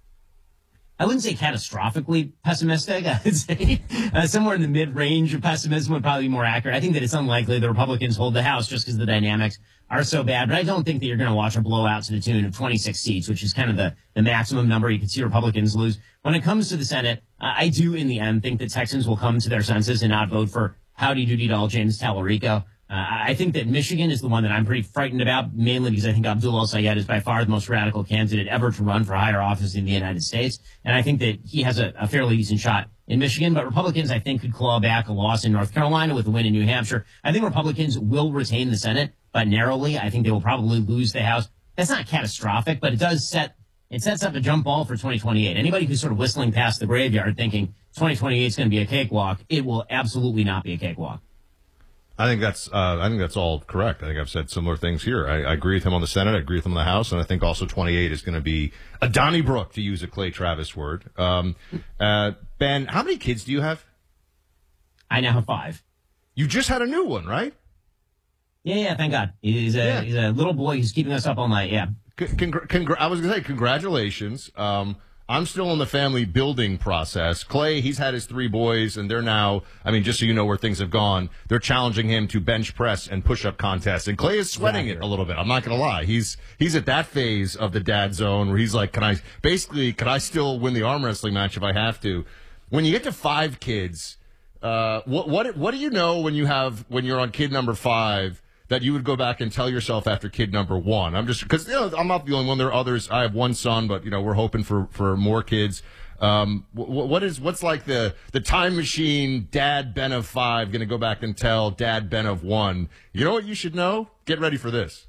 I wouldn't say catastrophically pessimistic. I would say uh, somewhere in the mid-range of pessimism would probably be more accurate. I think that it's unlikely the Republicans hold the House just because the dynamics are so bad. But I don't think that you're going to watch a blowout to the tune of twenty-six seats, which is kind of the, the maximum number you could see Republicans lose. When it comes to the Senate, uh, I do, in the end, think that Texans will come to their senses and not vote for Howdy Doody Doll James Tallarico. Uh, I think that Michigan is the one that I'm pretty frightened about, mainly because I think Abdul El-Sayed is by far the most radical candidate ever to run for higher office in the United States. And I think that he has a, a fairly decent shot in Michigan. But Republicans, I think, could claw back a loss in North Carolina with a win in New Hampshire. I think Republicans will retain the Senate, but narrowly. I think they will probably lose the House. That's not catastrophic, but it does set it sets up a jump ball for twenty twenty-eight. Anybody who's sort of whistling past the graveyard thinking twenty twenty-eight is going to be a cakewalk, it will absolutely not be a cakewalk. I think that's uh, I think that's all correct. I think I've said similar things here. I, I agree with him on the Senate. I agree with him on the House, and I think also twenty-eight is going to be a Donnybrook, to use a Clay Travis word. Um, uh, Ben, how many kids do you have? I now have five. You just had a new one, right? Yeah, yeah. Thank God. He's a yeah. he's a little boy who's keeping us up all night. Yeah. Congr- congr- I was going to say congratulations. Um, I'm still in the family building process. Clay, he's had his three boys, and they're now, I mean, just so you know where things have gone, they're challenging him to bench press and push-up contests. And Clay is sweating yeah, it a little bit. I'm not going to lie. He's he's at that phase of the dad zone where he's like, can I, basically, can I still win the arm wrestling match if I have to? When you get to five kids, uh, what what what do you know when you have, when you're on kid number five, that you would go back and tell yourself after kid number one? I'm just, because you know, I'm not the only one. There are others. I have one son, but you know we're hoping for, for more kids. Um, what, what is what's like the the time machine? Dad Ben of five going to go back and tell Dad Ben of one. You know what you should know? Get ready for this.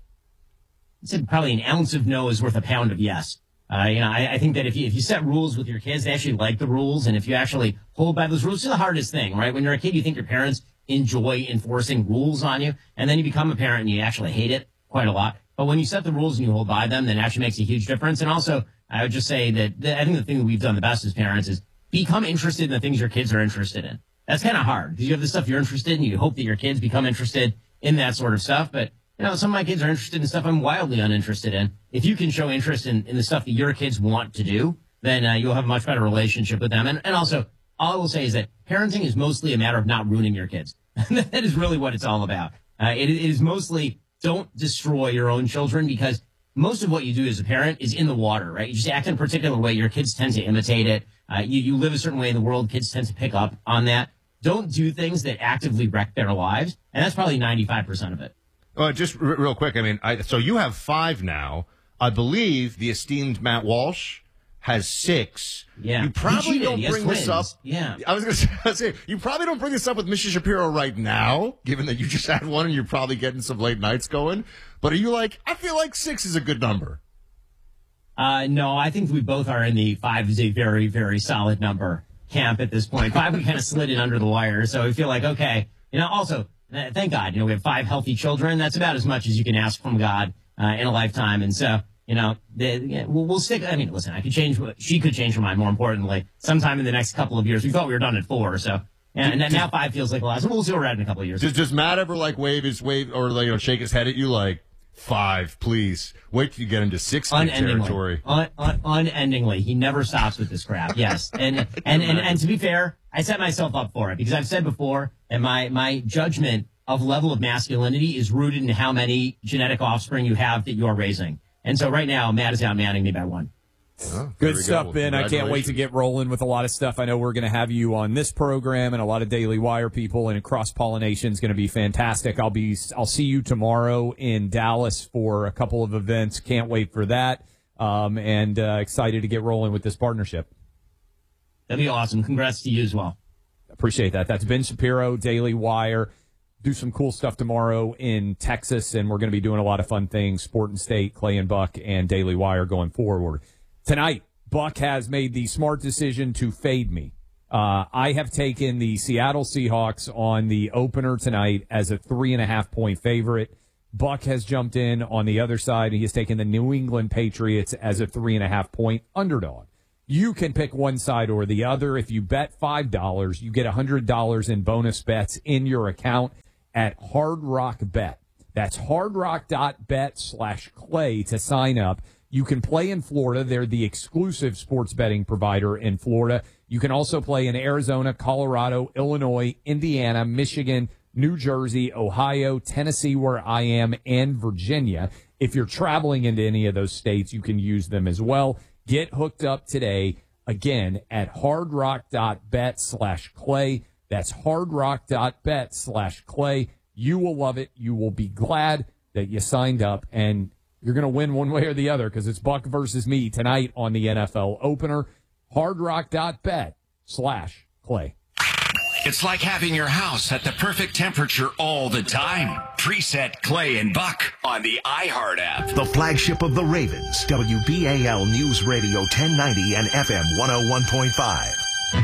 I said probably an ounce of no is worth a pound of yes. Uh, you know, I, I think that if you if you set rules with your kids, they actually like the rules, and if you actually hold by those rules, it's the hardest thing, right? When you're a kid, you think your parents enjoy enforcing rules on you, and then you become a parent and you actually hate it quite a lot. But when you set the rules and you hold by them, then it actually makes a huge difference. And also, I would just say that the, I think the thing that we've done the best as parents is become interested in the things your kids are interested in. That's kind of hard because you have the stuff you're interested in. You hope that your kids become interested in that sort of stuff. But, you know, some of my kids are interested in stuff I'm wildly uninterested in. If you can show interest in, in the stuff that your kids want to do, then uh, you'll have a much better relationship with them. And, and also, all I will say is that parenting is mostly a matter of not ruining your kids. That is really what it's all about. Uh, it, it is mostly don't destroy your own children, because most of what you do as a parent is in the water, right? You just act in a particular way. Your kids tend to imitate it. Uh, you, you live a certain way in the world. Kids tend to pick up on that. Don't do things that actively wreck their lives. And that's probably ninety-five percent of it. Uh, just r- real quick. I mean, I, so you have five now. I believe the esteemed Matt Walsh has six. Yeah. You probably don't bring this up. Yeah. I was going to say, you probably don't bring this up with Mister Shapiro right now, given that you just had one and you're probably getting some late nights going. But are you like, I feel like six is a good number? Uh, no, I think we both are in the five is a very, very solid number camp at this point. Five, we kind of slid it under the wire. So we feel like, okay, you know, also, uh, thank God, you know, we have five healthy children. That's about as much as you can ask from God uh, in a lifetime. And so, you know, the, yeah, we'll, we'll stick. I mean, listen, I could change. She could change her mind. More importantly, sometime in the next couple of years. We thought we were done at four, so and, and now five feels like a lot. So we'll see where we're at in a couple of years. Does, does Matt ever like wave his wave or like, you know, shake his head at you like five, please? Wait till you get into six territory. Un, un, unendingly, he never stops with this crap. Yes, and and, and and to be fair, I set myself up for it because I've said before that my my judgment of level of masculinity is rooted in how many genetic offspring you have that you are raising. And so right now, Matt is outmanning me by one. Oh, Good stuff, well, Ben. I can't wait to get rolling with a lot of stuff. I know we're going to have you on this program and a lot of Daily Wire people, and cross-pollination is going to be fantastic. I'll be, I'll see you tomorrow in Dallas for a couple of events. Can't wait for that, um, and uh, excited to get rolling with this partnership. That'd be awesome. Congrats to you as well. Appreciate that. That's Ben Shapiro, Daily Wire. do some cool stuff tomorrow in Texas, and we're going to be doing a lot of fun things, Sport and State, Clay and Buck, and Daily Wire going forward. Tonight, Buck has made the smart decision to fade me. Uh, I have taken the Seattle Seahawks on the opener tonight as a three and a half point favorite. Buck has jumped in on the other side. He has taken the New England Patriots as a three and a half point underdog. You can pick one side or the other. If you bet five dollars, you get one hundred dollars in bonus bets in your account at Hard Rock Bet. That's hardrock.bet slash Clay to sign up. You can play in Florida. They're the exclusive sports betting provider in Florida. You can also play in Arizona, Colorado, Illinois, Indiana, Michigan, New Jersey, Ohio, Tennessee, where I am, and Virginia. If you're traveling into any of those states, you can use them as well. Get hooked up today, again, at hardrock.bet slash Clay. That's hardrock.bet slash Clay. You will love it. You will be glad that you signed up, and you're going to win one way or the other because it's Buck versus me tonight on the N F L opener. hardrock.bet slash Clay. It's like having your house at the perfect temperature all the time. Preset Clay and Buck on the iHeart app. The flagship of the Ravens, W B A L News Radio ten ninety and F M one oh one point five.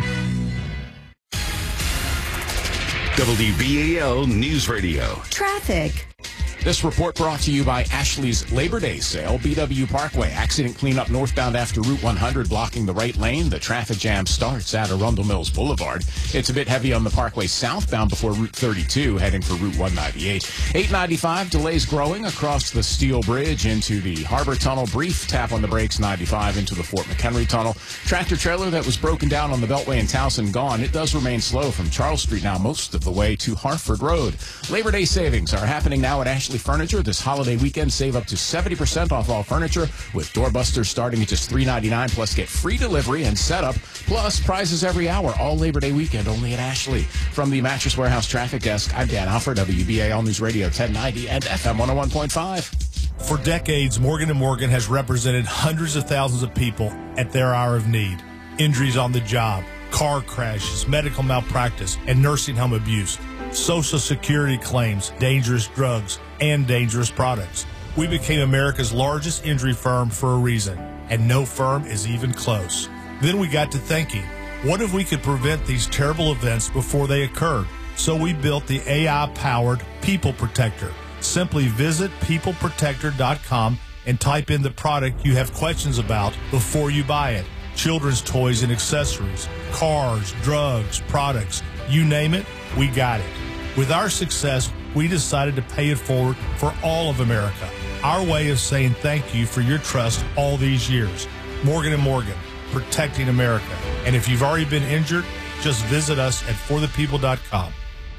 W B A L News Radio. Traffic. This report brought to you by Ashley's Labor Day sale. B W Parkway, accident cleanup northbound after Route one hundred, blocking the right lane. The traffic jam starts at Arundel Mills Boulevard. It's a bit heavy on the Parkway southbound before Route thirty-two, heading for Route one ninety-eight. eight ninety-five, delays growing across the Steel Bridge into the Harbor Tunnel. Brief tap on the brakes, ninety-five into the Fort McHenry Tunnel. Tractor trailer that was broken down on the Beltway in Towson gone. It does remain slow from Charles Street now most of the way to Hartford Road. Labor Day savings are happening now at Ashley Furniture. This holiday weekend, save up to seventy percent off all furniture with doorbusters starting at just three ninety-nine, plus get free delivery and setup, plus prizes every hour all Labor Day weekend only at Ashley. From the Mattress Warehouse Traffic Desk, I'm Dan Alford, W B A L News Radio ten ninety and F M one oh one point five. For decades, Morgan and Morgan has represented hundreds of thousands of people at their hour of need. Injuries on the job, car crashes, medical malpractice, and nursing home abuse. Social Security claims, dangerous drugs, and dangerous products. We became America's largest injury firm for a reason, and no firm is even close. Then we got to thinking, what if we could prevent these terrible events before they occurred? So we built the A I-powered People Protector. Simply visit people protector dot com and type in the product you have questions about before you buy it. Children's toys and accessories, cars, drugs, products, you name it, we got it. With our success, we decided to pay it forward for all of America. Our way of saying thank you for your trust all these years. Morgan and Morgan, protecting America. And if you've already been injured, just visit us at for the people dot com.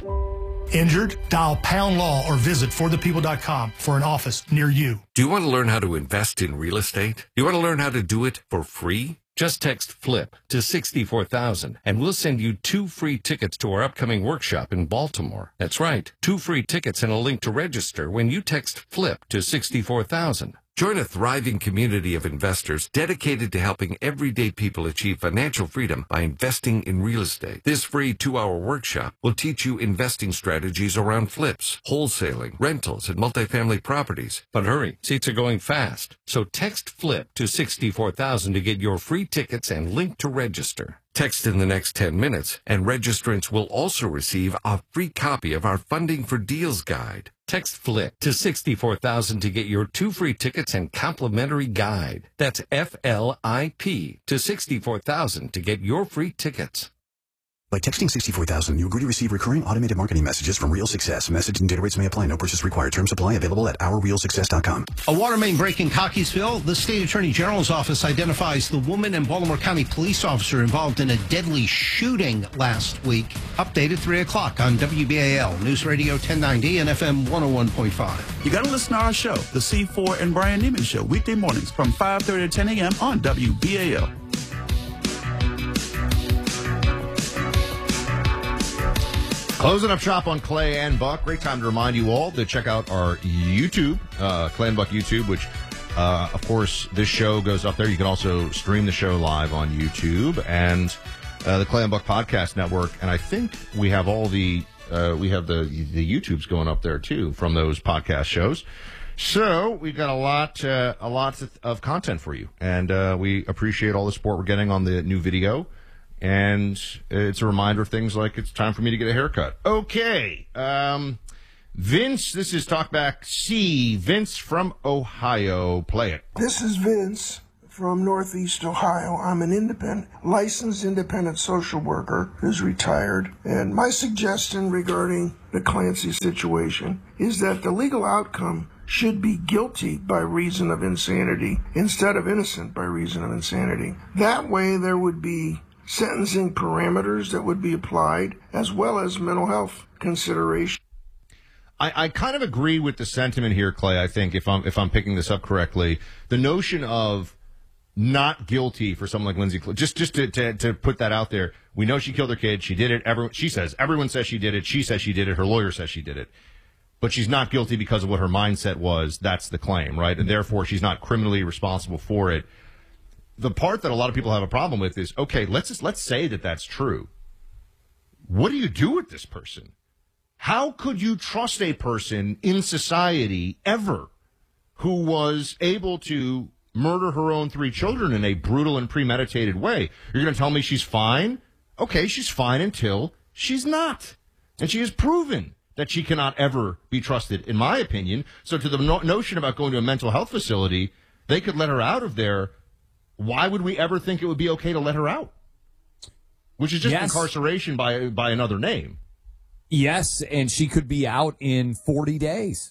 Injured? Dial pound law or visit for the people dot com for an office near you. Do you want to learn how to invest in real estate? Do you want to learn how to do it for free? Just text FLIP to sixty-four thousand and we'll send you two free tickets to our upcoming workshop in Baltimore. That's right, two free tickets and a link to register when you text FLIP to sixty-four thousand. Join a thriving community of investors dedicated to helping everyday people achieve financial freedom by investing in real estate. This free two-hour workshop will teach you investing strategies around flips, wholesaling, rentals, and multifamily properties. But hurry, seats are going fast. So text FLIP to sixty-four thousand to get your free tickets and link to register. Text in the next ten minutes, and registrants will also receive a free copy of our Funding for Deals guide. Text FLIP to sixty-four thousand to get your two free tickets and complimentary guide. That's F L I P to sixty-four thousand to get your free tickets. By texting sixty-four thousand, you agree to receive recurring automated marketing messages from Real Success. Message and data rates may apply. No purchase required. Terms apply. Available at our real success dot com. A water main break in Cockeysville. The state attorney general's office identifies the woman and Baltimore County police officer involved in a deadly shooting last week. Update at three o'clock on W B A L News Radio ten ninety and F M one oh one point five. You got to listen to our show, the C four and Brian Neiman Show, weekday mornings from five thirty to ten a.m. on W B A L. Closing up shop on Clay and Buck. Great time to remind you all to check out our YouTube, uh, Clay and Buck YouTube, which, uh, of course, this show goes up there. You can also stream the show live on YouTube and uh, the Clay and Buck Podcast Network. And I think we have all the uh, we have the the YouTubes going up there too from those podcast shows. So we've got a lot, uh, a lot of content for you, and uh, we appreciate all the support we're getting on the new video. And it's a reminder of things like it's time for me to get a haircut. Okay, um, Vince, this is Talkback C. Vince from Ohio, play it. This is Vince from Northeast Ohio. I'm an independent, licensed independent social worker who's retired. And my suggestion regarding the Clancy situation is that the legal outcome should be guilty by reason of insanity instead of innocent by reason of insanity. That way there would be sentencing parameters that would be applied as well as mental health consideration. I, I kind of agree with the sentiment here, Clay. I think if I'm if I'm picking this up correctly, the notion of not guilty for someone like Lindsay, just just to, to to put that out there, we know she killed her kid. She did it. Everyone, she says everyone says she did it. She says she did it. Her lawyer says she did it. But she's not guilty because of what her mindset was. That's the claim, right? And therefore, she's not criminally responsible for it. The part that a lot of people have a problem with is, okay, let's just, let's say that that's true. What do you do with this person? How could you trust a person in society ever who was able to murder her own three children in a brutal and premeditated way? You're going to tell me she's fine? Okay, she's fine until she's not. And she has proven that she cannot ever be trusted, in my opinion. So to the no- notion about going to a mental health facility, they could let her out of there. Why would we ever think it would be okay to let her out? Which is just yes. incarceration by by another name. Yes, and she could be out in forty days.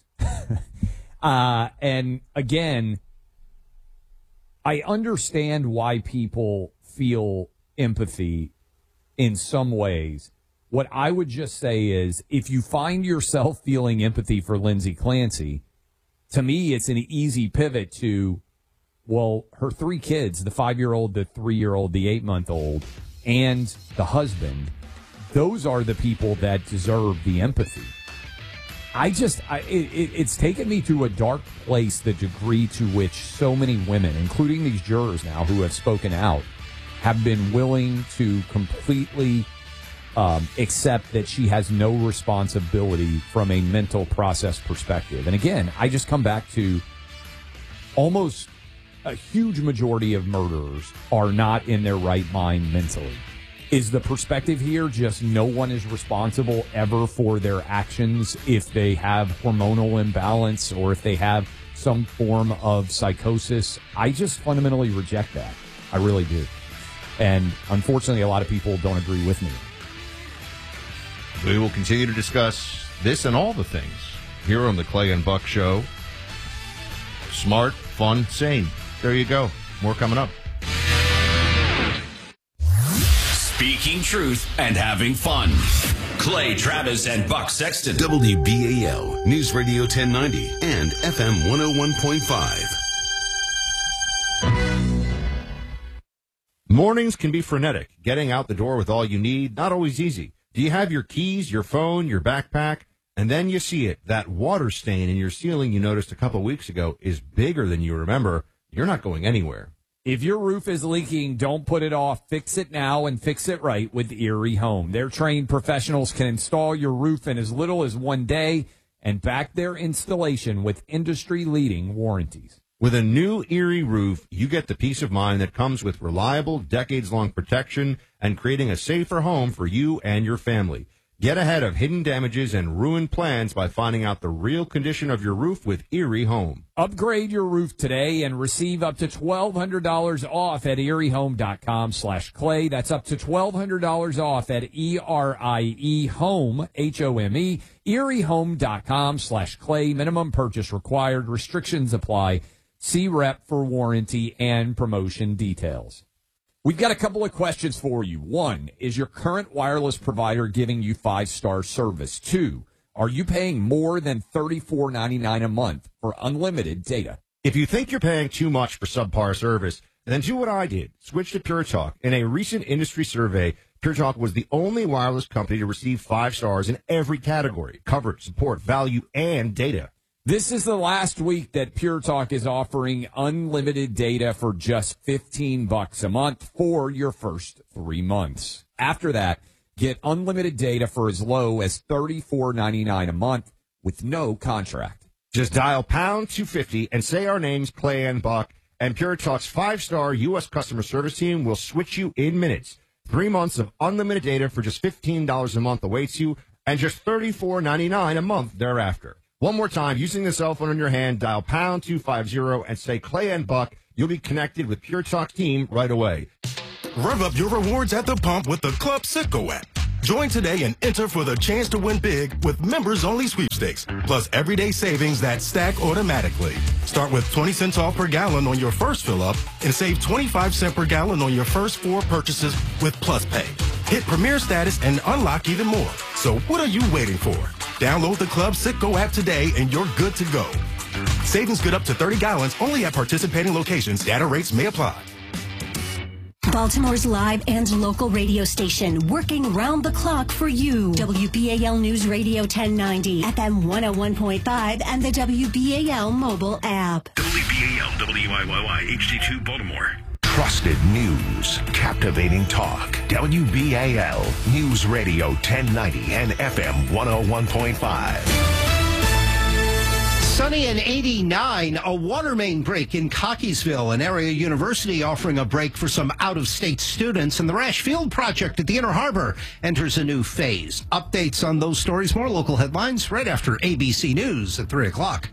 uh, and again, I understand why people feel empathy in some ways. What I would just say is, if you find yourself feeling empathy for Lindsay Clancy, to me, it's an easy pivot to, well, her three kids, the five-year-old, the three-year-old, the eight-month-old, and the husband, those are the people that deserve the empathy. I just, I, it, it's taken me to a dark place, the degree to which so many women, including these jurors now who have spoken out, have been willing to completely Um, except that she has no responsibility from a mental process perspective. And again, I just come back to almost a huge majority of murderers are not in their right mind mentally. Is the perspective here just no one is responsible ever for their actions if they have hormonal imbalance or if they have some form of psychosis? I just fundamentally reject that. I really do. And unfortunately, a lot of people don't agree with me. We will continue to discuss this and all the things here on the Clay and Buck Show. Smart, fun, sane. There you go. More coming up. Speaking truth and having fun. Clay Travis and Buck Sexton. W B A L News Radio ten ninety and F M one oh one point five. Mornings can be frenetic. Getting out the door with all you need, not always easy. Do you have your keys, your phone, your backpack? And then you see it. That water stain in your ceiling you noticed a couple weeks ago is bigger than you remember. You're not going anywhere. If your roof is leaking, don't put it off. Fix it now and fix it right with Erie Home. Their trained professionals can install your roof in as little as one day and back their installation with industry-leading warranties. With a new Erie roof, you get the peace of mind that comes with reliable, decades-long protection and creating a safer home for you and your family. Get ahead of hidden damages and ruined plans by finding out the real condition of your roof with Erie Home. Upgrade your roof today and receive up to twelve hundred dollars off at eriehome.com slash clay. That's up to twelve hundred dollars off at E R I E home, H O M E, eriehome.com slash clay. Minimum purchase required. Restrictions apply. See rep for warranty and promotion details. We've got a couple of questions for you. One, is your current wireless provider giving you five-star service? Two, are you paying more than thirty-four ninety-nine a month for unlimited data? If you think you're paying too much for subpar service, then do what I did. Switch to Pure Talk. In a recent industry survey, Pure Talk was the only wireless company to receive five stars in every category: coverage, support, value, and data. This is the last week that Pure Talk is offering unlimited data for just fifteen bucks a month for your first three months. After that, Get unlimited data for as low as thirty-four ninety-nine a month with no contract. Just dial pound two fifty and say our names, Clay and Buck, and Pure Talk's five-star U S customer service team will switch you in minutes. Three months of unlimited data for just fifteen dollars a month awaits you, and just thirty-four ninety-nine a month thereafter. One more time, using the cell phone in your hand, dial pound two fifty and say Clay and Buck. You'll be connected with Pure Talk team right away. Rev up your rewards at the pump with the Club Citgo app. Join today and enter for the chance to win big with members-only sweepstakes, plus everyday savings that stack automatically. Start with twenty cents off per gallon on your first fill-up and save twenty-five cents per gallon on your first four purchases with Plus Pay. Hit Premier status and unlock even more. So what are you waiting for? Download the Club Citgo app today and you're good to go. Savings good up to thirty gallons only at participating locations. Data rates may apply. Baltimore's live and local radio station, working round the clock for you. W B A L News Radio ten ninety, F M one oh one point five, and the W B A L mobile app. W B A L W I Y Y H D two Baltimore. Trusted news, captivating talk. W B A L News Radio ten ninety and F M one oh one point five. Sunny and eighty-nine, a water main break in Cockeysville, an area university offering a break for some out-of-state students, and the Rash Field project at the Inner Harbor enters a new phase. Updates on those stories, more local headlines right after A B C News at three o'clock.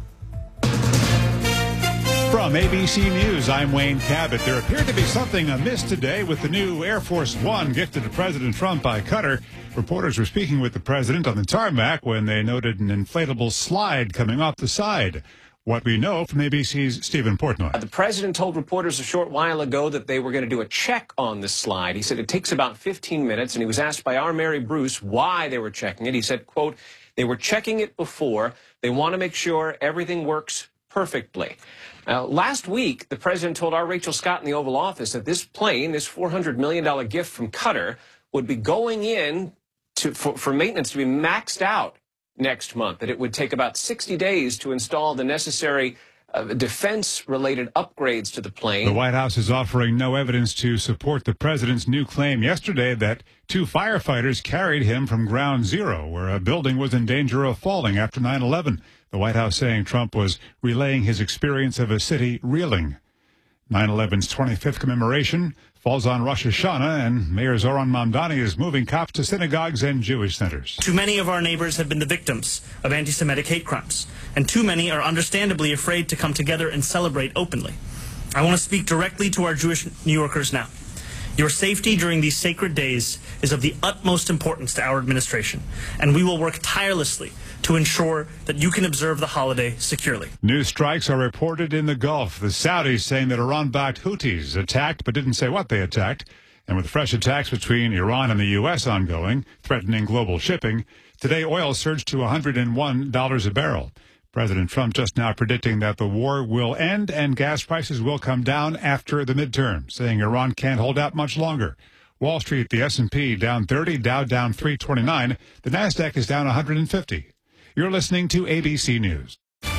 From A B C News, I'm Wayne Cabot. There appeared to be something amiss today with the new Air Force One gifted to President Trump by Qatar. Reporters were speaking with the president on the tarmac when they noted an inflatable slide coming off the side. What we know from A B C's Stephen Portnoy. The president told reporters a short while ago that they were going to do a check on the slide. He said it takes about fifteen minutes, and he was asked by our Mary Bruce why they were checking it. He said, quote, they were checking it before. They want to make sure everything works perfectly. Uh, last week, the president told our Rachel Scott in the Oval Office that this plane, this four hundred million dollars gift from Qatar, would be going in to, for, for maintenance to be maxed out next month, that it would take about sixty days to install the necessary uh, defense-related upgrades to the plane. The White House is offering no evidence to support the president's new claim yesterday that two firefighters carried him from ground zero, where a building was in danger of falling after nine eleven. The White House saying Trump was relaying his experience of a city reeling. nine eleven's twenty-fifth commemoration falls on Rosh Hashanah, and Mayor Zoran Mamdani is moving cops to synagogues and Jewish centers. Too many of our neighbors have been the victims of anti-Semitic hate crimes, and too many are understandably afraid to come together and celebrate openly. I want to speak directly to our Jewish New Yorkers now. Your safety during these sacred days is of the utmost importance to our administration, and we will work tirelessly to ensure that you can observe the holiday securely. New strikes are reported in the Gulf. The Saudis saying that Iran-backed Houthis attacked, but didn't say what they attacked. And with fresh attacks between Iran and the U S ongoing, threatening global shipping, today oil surged to one hundred one dollars a barrel. President Trump just now predicting that the war will end and gas prices will come down after the midterm, saying Iran can't hold out much longer. Wall Street, the S and P down thirty, Dow down three twenty-nine. The NASDAQ is down one hundred fifty. You're listening to A B C News.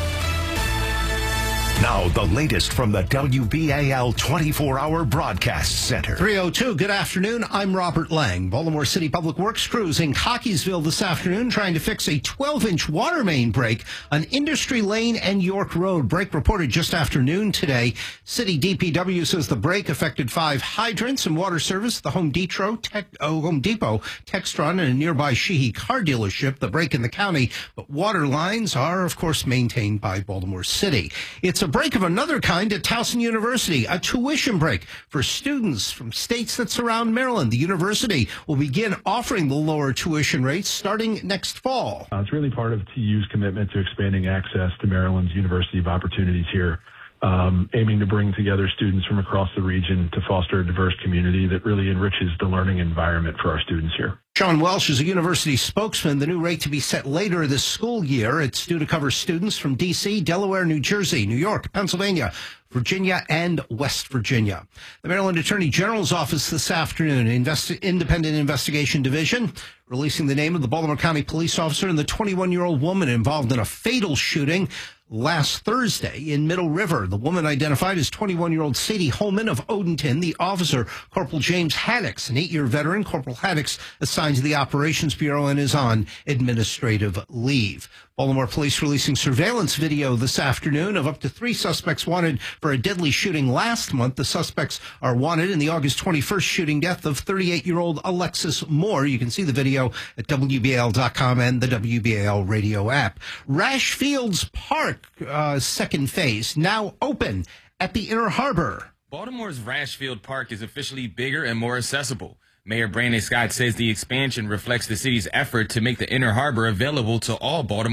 Now, the latest from the W B A L twenty-four hour Broadcast Center. three oh two, good afternoon. I'm Robert Lang. Baltimore City Public Works crews in Cockeysville this afternoon trying to fix a twelve inch water main break on Industry Lane and York Road. Break reported just after noon today. City D P W says the break affected five hydrants and water service, the Home Depot, Tech, oh, Home Depot, Textron, and a nearby Sheehy car dealership. The break in the county, but water lines are, of course, maintained by Baltimore City. It's a break of another kind at Towson University, a tuition break for students from states that surround Maryland. The university will begin offering the lower tuition rates starting next fall. Uh, it's really part of T U's commitment to expanding access to Maryland's University of Opportunities here, um, aiming to bring together students from across the region to foster a diverse community that really enriches the learning environment for our students here. Sean Welsh is a university spokesman. The new rate to be set later this school year. It's due to cover students from D C, Delaware, New Jersey, New York, Pennsylvania, Virginia, and West Virginia. The Maryland Attorney General's office this afternoon, Investi- Independent Investigation Division, releasing the name of the Baltimore County police officer and the twenty-one-year-old woman involved in a fatal shooting last Thursday in Middle River. The woman identified as twenty-one-year-old Sadie Holman of Odenton. The officer, Corporal James Haddix, an eight-year veteran. Corporal Haddix assigned to the Operations Bureau and is on administrative leave. Baltimore police releasing surveillance video this afternoon of up to three suspects wanted for a deadly shooting last month. The suspects are wanted in the August twenty-first shooting death of thirty-eight-year-old Alexis Moore. You can see the video at W B A L dot com and the W B A L radio app. Rash Fields Park, uh, second phase, now open at the Inner Harbor. Baltimore's Rashfield Park is officially bigger and more accessible. Mayor Brandon Scott says the expansion reflects the city's effort to make the Inner Harbor available to all Baltimore